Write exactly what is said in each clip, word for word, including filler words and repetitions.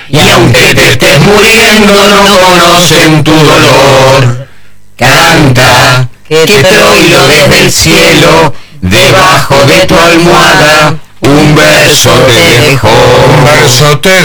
y aunque te estés muriendo no conocen tu dolor. Canta, que Troilo desde el cielo, debajo de tu almohada, un verso te dejó. Un verso te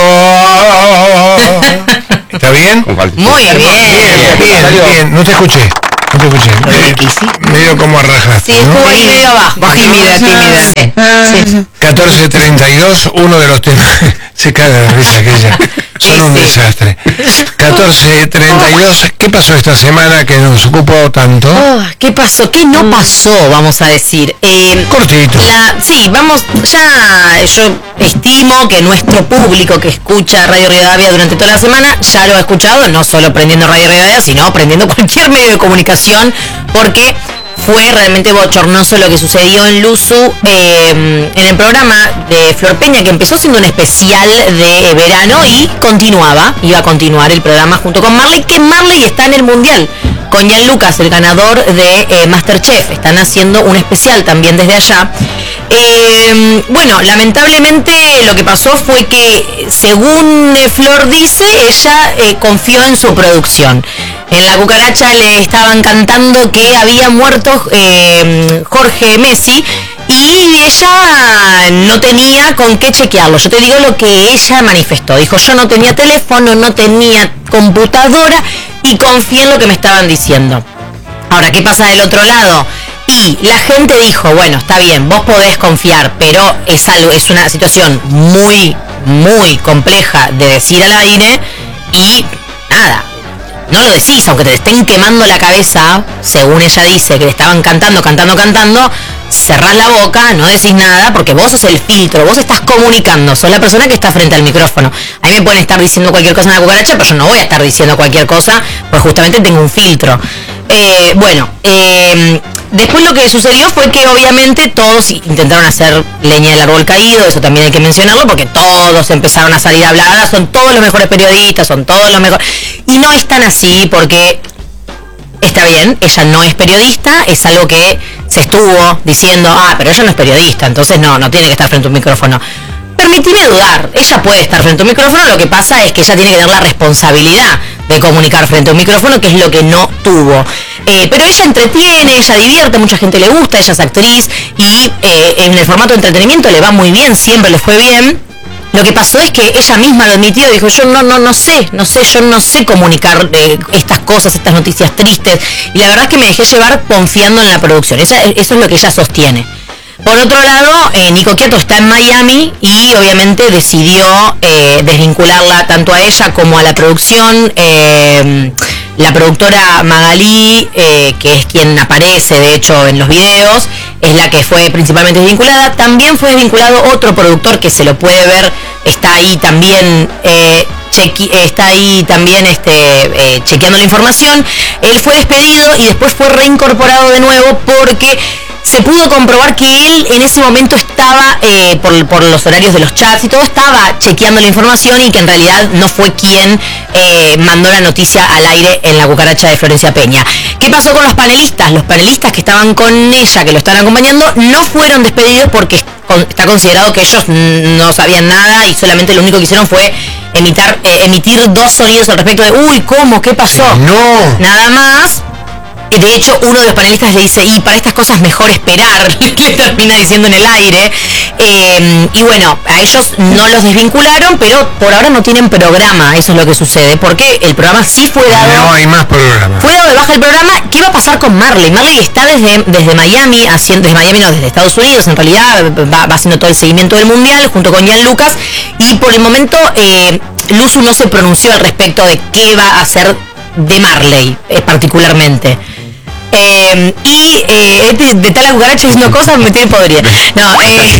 dejó. ¿Está bien? Muy bien. Bien, bien, bien. No te escuché. No te escuché. Me, medio como arrajaste. Sí, estuvo ¿no? ahí medio abajo. Tímida, tímida. Sí. Sí. catorce treinta y dos, uno de los temas. Se caga de risa aquella. Son un desastre. catorce treinta y dos, ¿qué pasó esta semana que nos ocupó tanto? Oh, ¿qué pasó? ¿Qué no pasó? Vamos a decir. Eh, Cortito. La, sí, vamos, ya yo estimo que nuestro público que escucha Radio Rivadavia durante toda la semana ya lo ha escuchado, no solo prendiendo Radio Rivadavia, sino prendiendo cualquier medio de comunicación, porque fue realmente bochornoso lo que sucedió en Luzu, eh, en el programa de Flor Peña, que empezó siendo un especial de eh, verano y continuaba, iba a continuar el programa junto con Marley, que Marley está en el Mundial, con Jan Lucas, el ganador de eh, Masterchef. Están haciendo un especial también desde allá. Eh, bueno, lamentablemente lo que pasó fue que, según eh, Flor dice, ella eh, confió en su producción. En La Cucaracha le estaban cantando que había muerto eh, Jorge Messi y ella no tenía con qué chequearlo. Yo te digo lo que ella manifestó. Dijo, yo no tenía teléfono, no tenía computadora y confié en lo que me estaban diciendo. Ahora, ¿qué pasa del otro lado? Y la gente dijo, bueno, está bien, vos podés confiar, pero es algo, es una situación muy, muy compleja de decir al aire y nada. No lo decís, aunque te estén quemando la cabeza, según ella dice, que le estaban cantando, cantando, cantando, cerrás la boca, no decís nada, porque vos sos el filtro, vos estás comunicando, sos la persona que está frente al micrófono. A mí me pueden estar diciendo cualquier cosa en La Cucaracha, pero yo no voy a estar diciendo cualquier cosa, pues justamente tengo un filtro. Eh, bueno, eh, después lo que sucedió fue que obviamente todos intentaron hacer leña del árbol caído, eso también hay que mencionarlo, porque todos empezaron a salir a hablar, ahora son todos los mejores periodistas, son todos los mejores... Y no es tan así, porque está bien, ella no es periodista, es algo que se estuvo diciendo, ah, pero ella no es periodista, entonces no, no tiene que estar frente a un micrófono. Permitime dudar, ella puede estar frente a un micrófono, lo que pasa es que ella tiene que tener la responsabilidad de comunicar frente a un micrófono, que es lo que no tuvo. Eh, pero ella entretiene, ella divierte, mucha gente le gusta, ella es actriz y eh, en el formato de entretenimiento le va muy bien, siempre le fue bien. Lo que pasó es que ella misma lo admitió, dijo, yo no no no sé, no sé, yo no sé comunicar eh, estas cosas, estas noticias tristes, y la verdad es que me dejé llevar confiando en la producción. Esa, eso es lo que ella sostiene. Por otro lado, eh, Nico Quiato está en Miami y obviamente decidió eh, desvincularla tanto a ella como a la producción. Eh, la productora Magalí, eh, que es quien aparece de hecho en los videos, es la que fue principalmente desvinculada. También fue desvinculado otro productor que se lo puede ver, está ahí también... Eh, Chequi, está ahí también este, eh, chequeando la información. Él fue despedido y después fue reincorporado de nuevo porque se pudo comprobar que él en ese momento estaba, eh, por, por los horarios de los chats y todo, estaba chequeando la información y que en realidad no fue quien eh, mandó la noticia al aire en La Cucaracha de Florencia Peña. ¿Qué pasó con los panelistas? Los panelistas que estaban con ella, que lo estaban acompañando, no fueron despedidos porque está considerado que ellos no sabían nada y solamente lo único que hicieron fue emitar, eh, emitir dos sonidos al respecto de uy, ¿cómo? ¿Qué pasó? No. Nada más. De hecho, uno de los panelistas le dice, y para estas cosas mejor esperar, le termina diciendo en el aire. Eh, y bueno, a ellos no los desvincularon, pero por ahora no tienen programa, eso es lo que sucede, porque el programa sí fue dado... No hay más programa. Fue dado de baja el programa. ¿Qué va a pasar con Marley? Marley está desde, desde Miami, haciendo, desde Miami no, desde Estados Unidos, en realidad va, va haciendo todo el seguimiento del Mundial, junto con Jan Lucas, y por el momento eh, Luzu no se pronunció al respecto de qué va a hacer de Marley, eh, particularmente. Eh, y eh, de, de tal La Cucaracha diciendo cosas me tiene podrida. No, eh,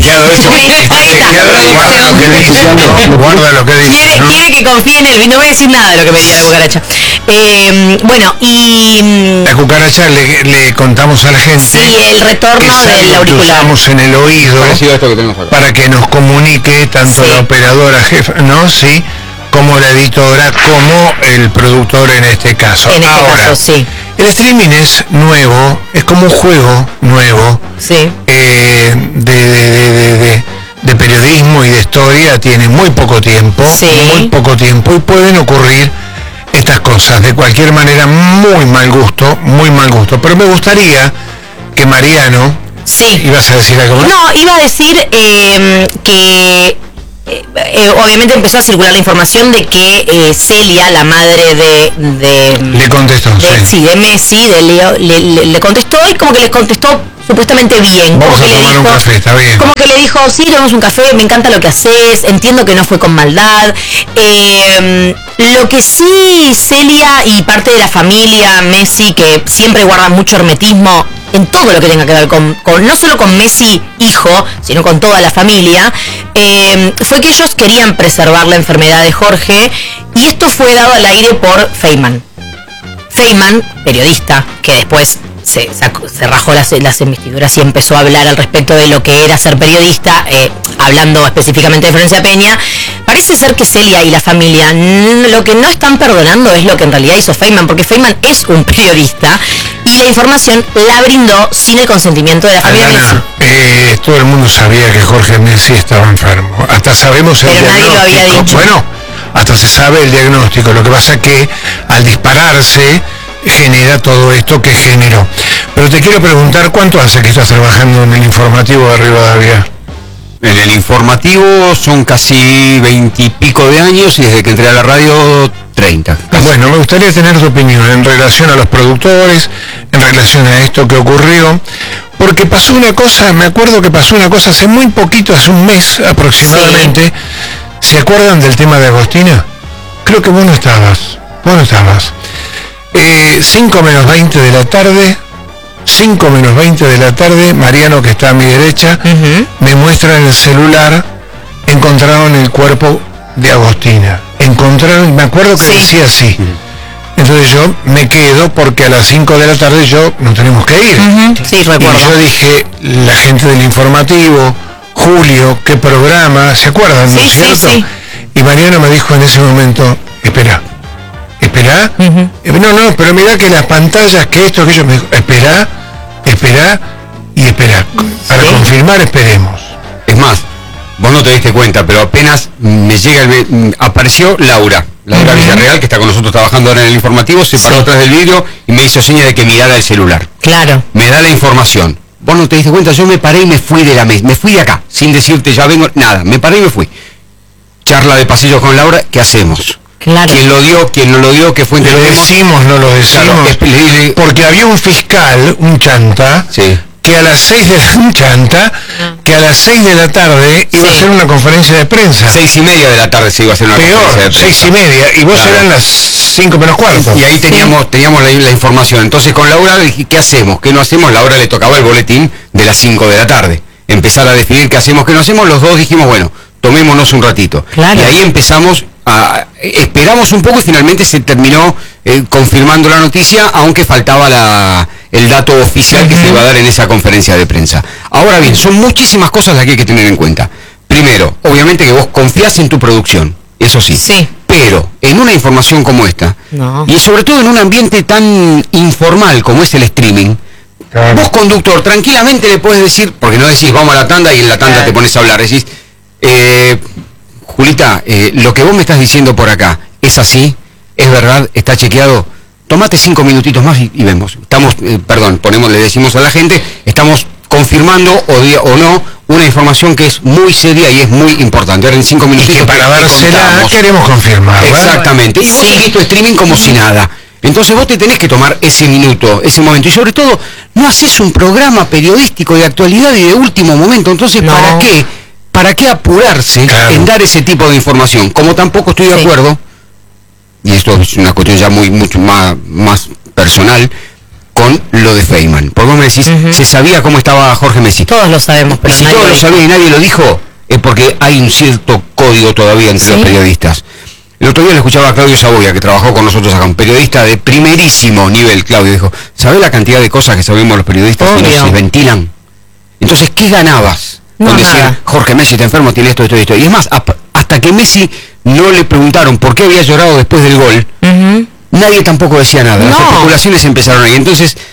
guarda lo que dice. Quiere, ¿no? quiere que confíe en él, no voy a decir nada de lo que me diga La Cucaracha. Eh, bueno, y... La Cucaracha le, le contamos a la gente. Sí, el retorno del auricular. Usamos en el oído Parecido a esto que tenemos acá, para que nos comunique tanto sí. la operadora jefa, ¿no? Sí, como la editora, como el productor en este caso. En este Ahora, caso, sí. El streaming es nuevo, es como un juego nuevo. Sí. Eh, de, de, de, de, de, de periodismo y de historia tiene muy poco tiempo, Sí. muy poco tiempo, y pueden ocurrir estas cosas. De cualquier manera, muy mal gusto, muy mal gusto. Pero me gustaría que Mariano, Sí. ¿ibas a decir algo más? No, iba a decir eh, que eh, eh, obviamente empezó a circular la información de que eh, Celia, la madre de... de Le contestó, de, sí. sí, de Messi, de Leo, le, le- le contestó y como que les contestó supuestamente bien. Vamos como a que le tomar un dijo, café, está bien. Como que le dijo, sí, tomamos un café, me encanta lo que haces, entiendo que no fue con maldad. Eh, lo que sí, Celia y parte de la familia Messi, que siempre guarda mucho hermetismo en todo lo que tenga que ver con, con no solo con Messi hijo, sino con toda la familia, eh, fue que ellos querían preservar la enfermedad de Jorge, y esto fue dado al aire por Feynman. Feynman, periodista, que después se, sacó- se rajó las, las investiduras y empezó a hablar al respecto de lo que era ser periodista, eh, hablando específicamente de Florencia Peña. Parece ser que Celia y la familia n- lo que no están perdonando es lo que en realidad hizo Feynman, porque Feynman es un periodista y la información la brindó sin el consentimiento de la familia Messi. Aldana, eh, todo el mundo sabía que Jorge Messi estaba enfermo. Hasta sabemos el Pero nadie lo diagnóstico. había dicho. Bueno, hasta se sabe el diagnóstico. Lo que pasa es que al dispararse genera todo esto que generó. Pero te quiero preguntar, ¿cuánto hace que estás trabajando en el informativo de Rivadavia? En el informativo son casi veintipico de años y desde que entré a la radio, treinta. Bueno, me gustaría tener tu opinión en relación a los productores, en relación a esto que ocurrió, porque pasó una cosa, me acuerdo que pasó una cosa hace muy poquito, hace un mes aproximadamente. ¿Se acuerdan del tema de Agostina? Creo que vos no estabas, vos no estabas. Eh, cinco menos veinte de la tarde, cinco menos veinte de la tarde, Mariano, que está a mi derecha, Ujú. me muestra en el celular, encontraron el cuerpo de Agostina. Encontraron, me acuerdo que Sí. decía así. Entonces yo me quedo porque a las cinco de la tarde yo nos tenemos que ir. Ujú. Sí, Y recuerdo. yo dije, la gente del informativo, Julio, qué programa, ¿se acuerdan, no Sí, es sí, cierto? sí. Y Mariano me dijo en ese momento, espera, espera, Ujú. Eh, no, no, pero mirá que las pantallas, que esto, que yo, me dijo, espera, espera y espera. Para Sí. confirmar, esperemos. Es más, vos no te diste cuenta, pero apenas me llega el... ve- mm, apareció Laura, Laura Ujú. Villarreal, que está con nosotros trabajando ahora en el informativo, se paró Sí. atrás del vidrio y me hizo seña de que mirara el celular. Claro. Me da la información. Vos no te diste cuenta, yo me paré y me fui de la mesa, me fui de acá, sin decirte ya vengo, nada, me paré y me fui. Charla de pasillo con Laura, ¿qué hacemos? Claro. ¿Quién lo dio? ¿Quién no lo dio? ¿Qué fuente Lo lo dimos? decimos, no lo decimos. Claro, es- le- le- Porque había un fiscal, un chanta, Sí. que a las seis de la un chanta, que a las seis de la tarde iba a Sí. hacer una conferencia de prensa. Seis y media de la tarde se iba a hacer una Peor, conferencia de seis prensa. y media, y vos Claro. eran las cinco menos cuarto. Y ahí teníamos, teníamos la, la información. Entonces con Laura dije, ¿qué hacemos? ¿Qué no hacemos? Laura le tocaba el boletín de las cinco de la tarde. Empezar a definir qué hacemos, qué no hacemos. Los dos dijimos, bueno, tomémonos un ratito. Claro. Y ahí empezamos a... Esperamos un poco y finalmente se terminó eh, confirmando la noticia, aunque faltaba la, el dato oficial que se iba a dar en esa conferencia de prensa. Ahora bien, son muchísimas cosas las que hay que tener en cuenta. Primero, obviamente que vos confías en tu producción. Eso sí. Sí. Pero en una información como esta, No. y sobre todo en un ambiente tan informal como es el streaming, Claro. vos, conductor, tranquilamente le puedes decir, porque no decís vamos a la tanda y en la tanda Claro. te pones a hablar, decís, eh, Julita, eh, lo que vos me estás diciendo por acá, ¿es así? ¿Es verdad? ¿Está chequeado? Tomate cinco minutitos más y, y vemos. Estamos, eh, perdón, ponemos, le decimos a la gente, estamos confirmando o, di- o no una información que es muy seria y es muy importante. Ahora en cinco Y minutitos que para te dársela contamos. queremos confirmar. Exactamente. Y vos Sí. seguís tu streaming como si nada. Entonces vos te tenés que tomar ese minuto, ese momento. Y sobre todo, no haces un programa periodístico de actualidad y de último momento. Entonces, No. ¿para qué? ¿Para qué apurarse Claro. en dar ese tipo de información? Como tampoco estoy de Sí. acuerdo, y esto es una cuestión ya muy mucho más, más personal, con lo de Feynman. Porque vos me decís, Ujú. se sabía cómo estaba Jorge Messi. Todos lo sabemos, Y pero si nadie todos lo dijo. sabían y nadie lo dijo, es porque hay un cierto código todavía entre Sí. los periodistas. El otro día le escuchaba a Claudio Saboya, que trabajó con nosotros acá, un periodista de primerísimo nivel. Claudio dijo, ¿sabés la cantidad de cosas que sabemos los periodistas y no Obvio. se ventilan? Entonces, ¿qué ganabas No, con decir, nada. Jorge Messi está enfermo, tiene esto, esto y esto? Y es más, ap- hasta que Messi no le preguntaron por qué había llorado después del gol, Ujú. nadie tampoco decía nada. Las No. especulaciones empezaron ahí. Entonces,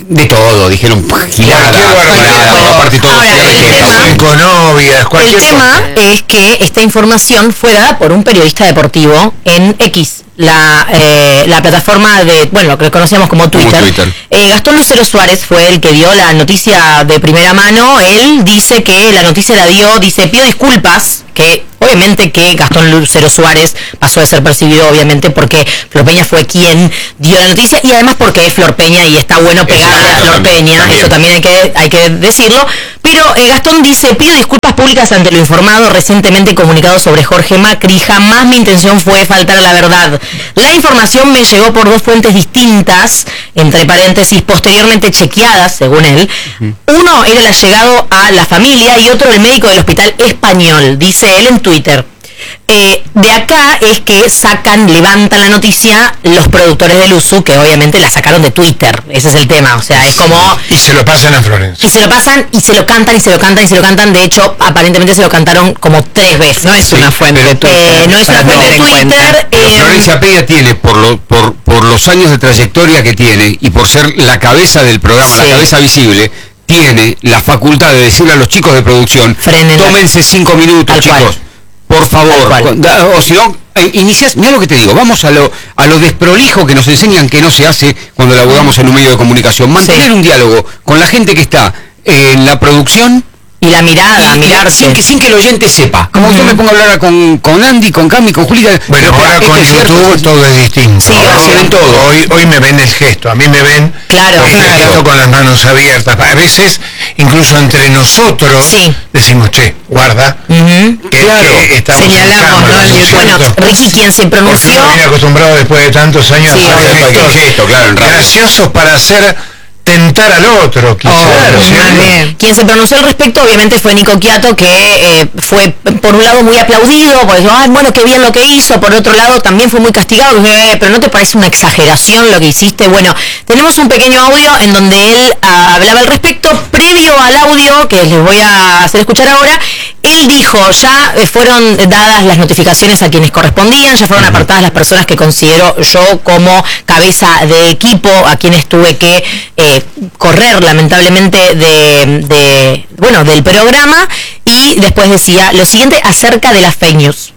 de todo, dijeron gilada, Bueno, aparte todo, ahora, el tema- cinco novias, cualquier El tema cosa. es que esta información fue dada por un periodista deportivo en X, la, eh, la plataforma de, bueno, lo que conocíamos como Twitter. Como Twitter. Eh, Gastón Lucero Suárez fue el que dio la noticia de primera mano. Él dice que la noticia la dio, dice, pido disculpas, que obviamente que Gastón Lucero Suárez pasó de ser percibido, obviamente, porque Flor Peña fue quien dio la noticia y además porque es Flor Peña y está bueno pegarle a Flor también, Peña, también. eso también hay que, hay que decirlo. Pero eh, Gastón dice, pido disculpas públicas ante lo informado recientemente comunicado sobre Jorge Macri, jamás mi intención fue faltar a la verdad. La información me llegó por dos fuentes distintas, entre paréntesis, posteriormente chequeadas, según él. Uno era el allegado a la familia y otro el médico del hospital español, dice él en Twitter. Eh, de acá es que sacan, levantan la noticia los productores del U S U, que obviamente la sacaron de Twitter, ese es el tema, o sea, es como... Y se lo pasan a Florencia. Y se lo pasan y se lo cantan y se lo cantan y se lo cantan. De hecho, aparentemente se lo cantaron como tres veces. No es una fuente de Twitter. Eh, no es una para fuente de tener en cuenta. Twitter. Pero eh, Florencia Peña tiene, por, lo, por, por los años de trayectoria que tiene y por ser la cabeza del programa, Sí. la cabeza visible, tiene la facultad de decirle a los chicos de producción, Frenen la- tómense cinco minutos, Tal cual. chicos, por favor. Tal cual. Con- da- O si no, eh, inicias, mira lo que te digo, vamos a lo, a lo desprolijo que nos enseñan que no se hace cuando laburamos en un medio de comunicación. Mantener Sí. un diálogo con la gente que está en la producción y la mirada, y- mirarse. sin que, sin que el oyente sepa. Como yo me pongo a hablar con, con Andy, con Cami, con Julia. Bueno, ahora esto con es cierto, YouTube esto es- todo es distinto. Sí, hoy, se ven todo. Hoy, hoy me ven el gesto, a mí me ven Claro. el Claro. gesto con las manos abiertas. A veces, incluso entre nosotros, Sí. decimos, che, guarda, Ujú. que, Claro. que estamos en Señalamos, cámara, ¿no? ¿no es Bueno, cierto? Ricky, quien se Porque pronunció... uno viene acostumbrado después de tantos años Sí, a hacer obvio. gestos Gesto, claro, en radio. graciosos para hacer tentar al otro, quizás. Claro, ¿no es cierto? muy bien. Quien se pronunció al respecto obviamente fue Nico Quiato, que eh, fue por un lado muy aplaudido, porque dijo, ay, bueno, qué bien lo que hizo. Por otro lado también fue muy castigado, que dijo, eh, pero ¿no te parece una exageración lo que hiciste? Bueno, tenemos un pequeño audio en donde él ah, hablaba al respecto. Previo al audio, que les voy a hacer escuchar ahora, él dijo, ya eh, fueron dadas las notificaciones a quienes correspondían, ya fueron apartadas las personas que considero yo como cabeza de equipo, a quienes tuve que eh, correr lamentablemente de, de, bueno, del programa. Y después decía lo siguiente acerca de las fake news.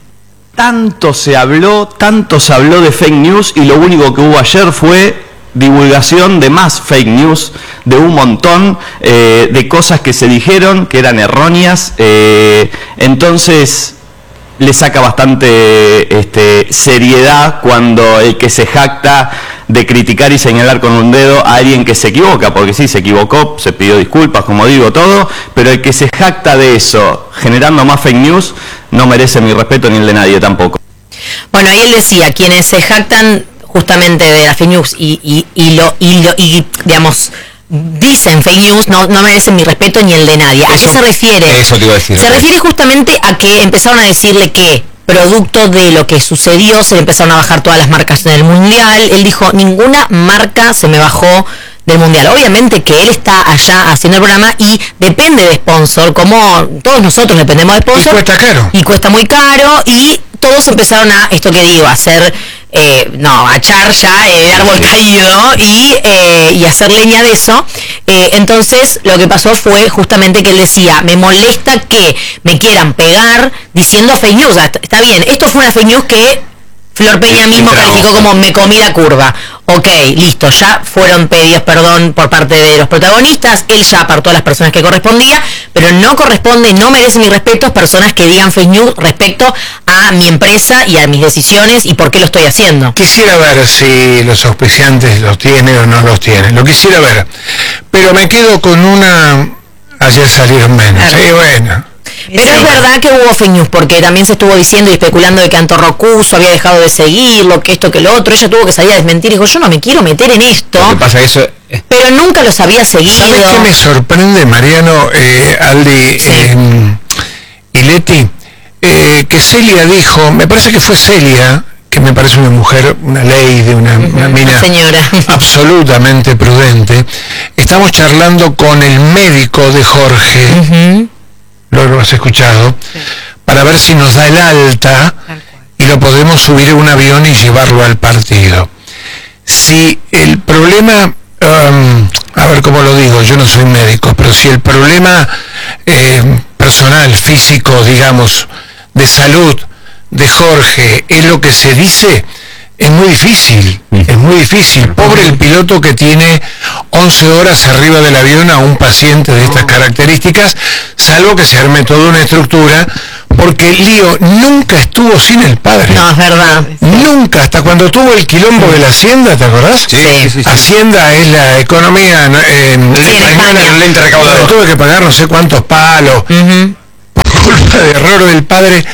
Tanto se habló, tanto se habló de fake news y lo único que hubo ayer fue divulgación de más fake news, de un montón eh, de cosas que se dijeron que eran erróneas. Eh, entonces le saca bastante este, seriedad cuando el que se jacta de criticar y señalar con un dedo a alguien que se equivoca, porque sí, se equivocó, se pidió disculpas, como digo, todo, pero el que se jacta de eso, generando más fake news, no merece mi respeto ni el de nadie tampoco. Bueno, ahí él decía, quienes se jactan justamente de las fake news y, y, y lo, y, lo, y digamos, dicen fake news, no, no merecen mi respeto ni el de nadie. ¿A qué se refiere? Eso te iba a decir. Se refiere justamente a que empezaron a decirle que, producto de lo que sucedió, se le empezaron a bajar todas las marcas en el mundial. Él dijo, ninguna marca se me bajó del mundial. Obviamente que él está allá haciendo el programa y depende de sponsor, como todos nosotros dependemos de Y sponsor. cuesta caro. Y cuesta muy caro y todos empezaron a, esto que digo, a hacer, eh, no, a echar ya el árbol caído y, eh, y hacer leña de eso. Eh, entonces lo que pasó fue justamente que él decía, me molesta que me quieran pegar diciendo fake news. Está, está bien, esto fue una fake news que Flor Peña mismo Entra calificó ojo. como me comí la curva. Ok, listo, ya fueron pedidos perdón por parte de los protagonistas, él ya apartó a las personas que correspondía, pero no corresponde, no merece mis respetos personas que digan fake news respecto a mi empresa y a mis decisiones y por qué lo estoy haciendo. Quisiera ver si los auspiciantes los tienen o no los tienen. Lo quisiera ver. Pero me quedo con una... Ayer salieron menos. Claro. Sí, bueno. Pero es verdad que hubo fake news, porque también se estuvo diciendo y especulando de que Anto Rocuso había dejado de seguirlo, que esto, que lo otro. Ella tuvo que salir a desmentir y dijo, yo no me quiero meter en esto, Lo que pasa es eso. eh, pero nunca los había seguido. ¿Sabes qué me sorprende, Mariano, eh, Aldi eh, y Leti? Eh, que Celia dijo, me parece que fue Celia, que me parece una mujer, una ley de una, una mina señora. absolutamente prudente. Estamos charlando con el médico de Jorge, Ujú. lo, lo has escuchado, para ver si nos da el alta y lo podemos subir a un avión y llevarlo al partido. Si el problema um, a ver cómo lo digo, yo no soy médico, pero si el problema eh, personal, físico, digamos, de salud de Jorge es lo que se dice, es muy difícil, es muy difícil. Pobre el piloto que tiene once horas arriba del avión a un paciente de estas características, salvo que se arme toda una estructura, porque Lío nunca estuvo sin el padre. No, es verdad. Nunca, hasta cuando tuvo el quilombo de la Hacienda, ¿te acordás? Sí, sí, sí. Hacienda es la economía eh, Sí, en España. El lente recaudador. Tuve que pagar no sé cuántos palos, Uh-huh. por culpa de error del padre,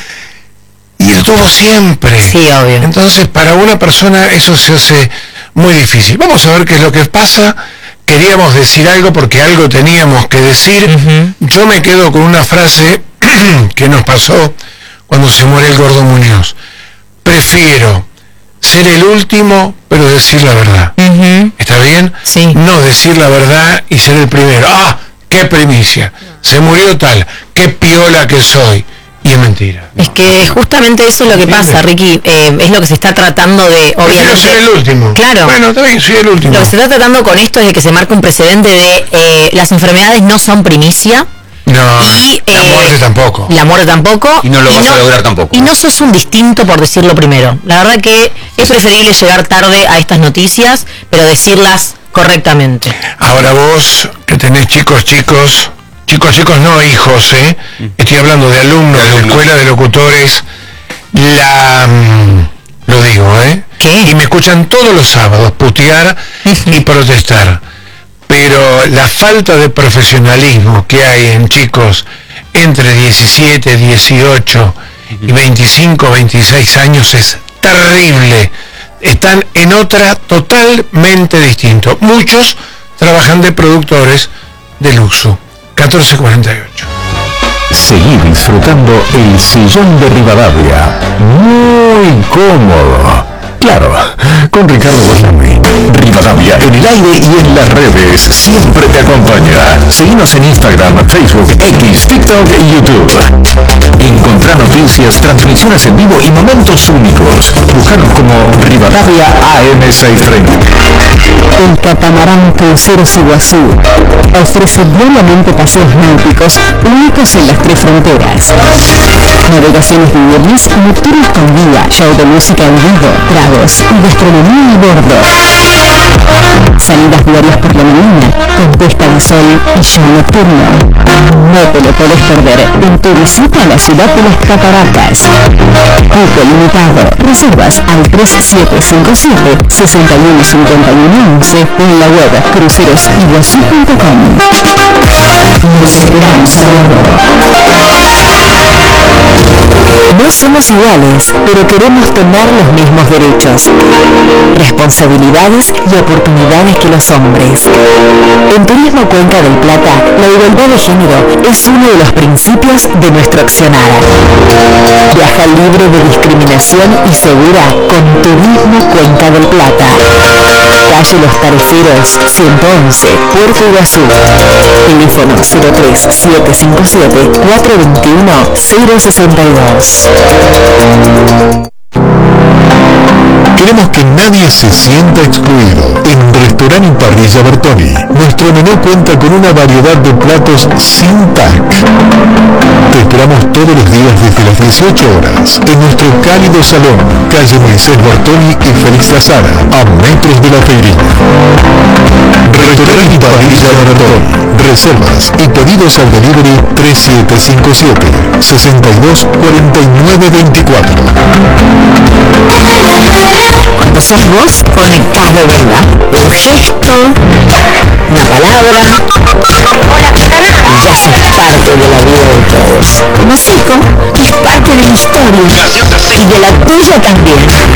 y lo tuvo siempre. Sí, obvio. Entonces, para una persona eso se hace muy difícil. Vamos a ver qué es lo que pasa. Queríamos decir algo porque algo teníamos que decir. Uh-huh. Yo me quedo con una frase que nos pasó cuando se muere el Gordo Muñoz. Prefiero ser el último, pero decir la verdad. Uh-huh. ¿Está bien? Sí. No decir la verdad y ser el primero. ¡Ah! ¡Qué primicia! Se murió tal. ¡Qué piola que soy! Y es mentira. Es que justamente eso es lo que pasa, Ricky. Eh, es lo que se está tratando de, Prefiero obviamente. ser el último. Claro. Bueno, también soy el último. Lo que se está tratando con esto es de que se marque un precedente de eh, las enfermedades no son primicia. No, Y, la eh, muerte tampoco. La muerte tampoco. Y no lo vas a lograr tampoco. Y no sos un distinto por decirlo primero. La verdad que es preferible llegar tarde a estas noticias, pero decirlas correctamente. Ahora vos, que tenés chicos, chicos, chicos, chicos, no hijos, ¿eh? Estoy hablando de alumnos De de, alumnos. escuela de locutores, la... mm, lo digo, ¿eh? ¿Qué? Y me escuchan todos los sábados putear y protestar. Pero la falta de profesionalismo que hay en chicos entre diecisiete, dieciocho y veinticinco, veintiséis años es terrible. Están en otra totalmente distinto. Muchos trabajan de productores del uso. catorce cuarenta y ocho. Seguí disfrutando el sillón de Rivadavia. Muy cómodo. Claro, con Ricardo Boslami. Rivadavia en el aire y en las redes siempre te acompaña. Seguinos en Instagram, Facebook, X, TikTok y YouTube. Encontrá noticias, transmisiones en vivo y momentos únicos. Búscanos como Rivadavia A M seiscientos treinta. El catamarán Cruceros Iguazú ofrece diariamente paseos náuticos únicos en las tres fronteras. Navegaciones diurnas, nocturnas con guía, show de música en vivo, tragos y gastronomía a bordo. Salidas diarias por la mañana, con puesta de sol y show nocturno. No te lo podés perder en tu visita a la ciudad de las cataratas. Cupo limitado. Reservas al tres siete cinco siete, seis uno cinco uno once o en la web cruceros iguazú punto com. Nos esperamos a bordo. No somos iguales, pero queremos tener los mismos derechos, responsabilidades y oportunidades que los hombres. En Turismo Cuenca del Plata, la igualdad de género es uno de los principios de nuestro accionar. Viaja libre de discriminación y segura con Turismo Cuenca del Plata. Calle Los Tariferos, ciento once, Puerto Iguazú. Teléfono cero tres siete cinco siete, cuatro dos uno, cero seis dos. Queremos que nadie se sienta excluido. En Restaurante y Parrilla Bertoni, nuestro menú cuenta con una variedad de platos sin T A C. Te esperamos todos los días desde las dieciocho horas en nuestro cálido salón, calle Moisés Bertoni y Félix Lazara, a metros de la Peregrina. Restaurante y Parrilla Bertoni. Reservas y pedidos al delivery tres siete cinco siete, seis dos cuatro nueve dos cuatro. Cuando sos vos, conectás de verdad. Un gesto, una palabra, ya sos parte de la vida de todos. Como Zico, que es parte de mi historia y de la tuya también.